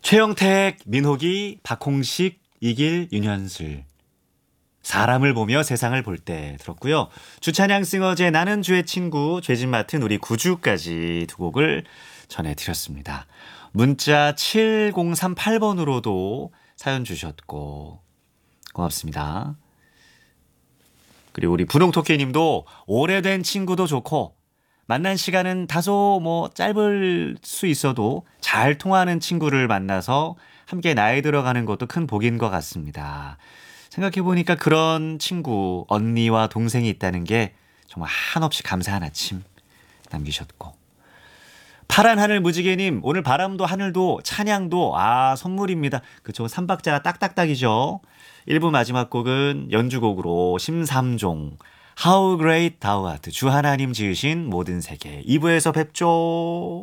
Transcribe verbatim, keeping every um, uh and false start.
최영택, 민호기, 박홍식, 이길, 윤현슬. 사람을 보며 세상을 볼 때 들었고요. 주찬양 싱어제 나는 주의 친구, 죄진 맡은 우리 구주까지 두 곡을 전해드렸습니다. 문자 칠공삼팔 번으로도 사연 주셨고 고맙습니다. 그리고 우리 분홍토끼님도 오래된 친구도 좋고 만난 시간은 다소 뭐 짧을 수 있어도 잘 통하는 친구를 만나서 함께 나이 들어가는 것도 큰 복인 것 같습니다. 생각해보니까 그런 친구, 언니와 동생이 있다는 게 정말 한없이 감사한 아침 남기셨고. 파란 하늘 무지개님, 오늘 바람도 하늘도 찬양도 아 선물입니다. 그쵸, 삼박자가 딱딱딱이죠. 일 부 마지막 곡은 연주곡으로 심삼종 How Great Thou Art, 주 하나님 지으신 모든 세계. 이 부에서 뵙죠.